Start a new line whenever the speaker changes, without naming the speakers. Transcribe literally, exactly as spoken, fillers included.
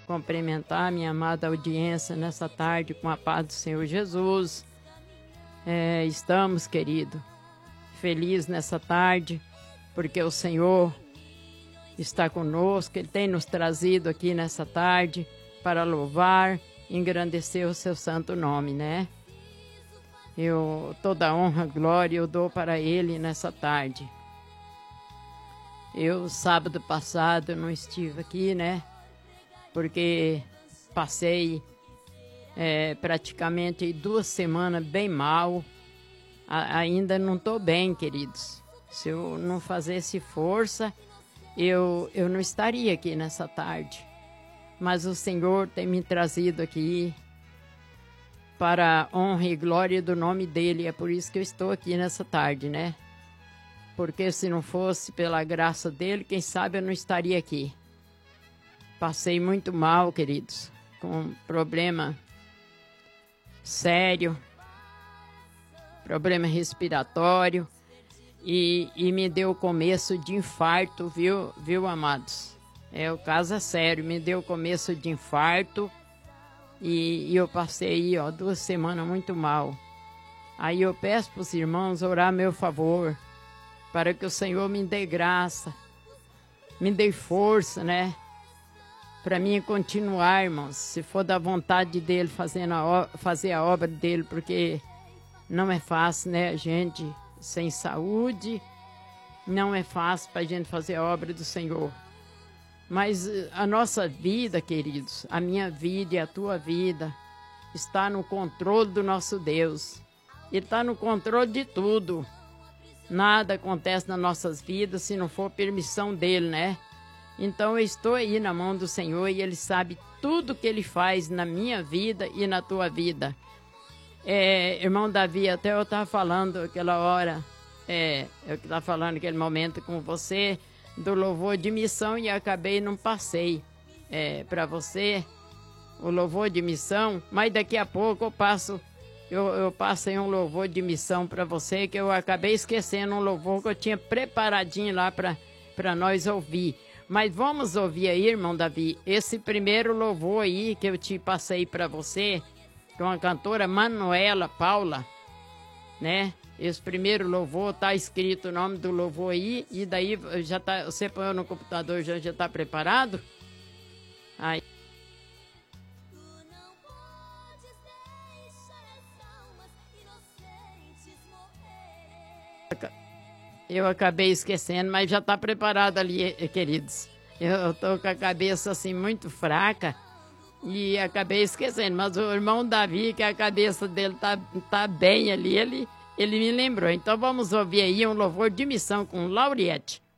cumprimentar minha amada audiência nessa tarde com a paz do Senhor Jesus. É, estamos, querido, felizes nessa tarde, porque o Senhor está conosco, Ele tem nos trazido aqui nessa tarde para louvar e engrandecer o seu santo nome, né? Eu, toda a honra e glória eu dou para Ele nessa tarde. Eu, sábado passado, não estive aqui, né? Porque passei é, praticamente duas semanas bem mal. A, ainda não estou bem, queridos. Se eu não fizesse força, eu, eu não estaria aqui nessa tarde. Mas o Senhor tem me trazido aqui para a honra e glória do nome dEle. É por isso que eu estou aqui nessa tarde, né? Porque se não fosse pela graça dEle, quem sabe eu não estaria aqui. Passei muito mal, queridos, com problema sério, problema respiratório, e, e me deu começo de infarto, viu, viu, amados? É, o caso é sério, me deu começo de infarto, e, e eu passei aí, ó, duas semanas muito mal. Aí eu peço para os irmãos orar a meu favor, para que o Senhor me dê graça, me dê força, né? Para mim continuar, irmãos, se for da vontade dEle, fazendo a, fazer a obra dEle, porque não é fácil, né, gente, sem saúde, não é fácil para a gente fazer a obra do Senhor. Mas a nossa vida, queridos, a minha vida e a tua vida, está no controle do nosso Deus. Ele está no controle de tudo. Nada acontece nas nossas vidas se não for permissão dEle, né? Então eu estou aí na mão do Senhor e Ele sabe tudo que Ele faz na minha vida e na tua vida. É, irmão Davi, até eu estava falando aquela hora, é, eu estava falando aquele momento com você do louvor de missão e acabei não passei é, para você o louvor de missão, mas daqui a pouco eu passo, eu, eu passei um louvor de missão para você que eu acabei esquecendo um louvor que eu tinha preparadinho lá para nós ouvir. Mas vamos ouvir aí, irmão Davi, esse primeiro louvor aí que eu te passei para você, com a cantora Manuela Paula, né? Esse primeiro louvor, tá escrito o nome do louvor aí, e daí já tá, você põe no computador, já já tá preparado? Aí. Eu acabei esquecendo, mas já está preparado ali, queridos. Eu estou com a cabeça assim muito fraca e acabei esquecendo. Mas o irmão Davi, que a cabeça dele tá, tá bem ali, ele, ele me lembrou. Então vamos ouvir aí um louvor de missão com Lauriette.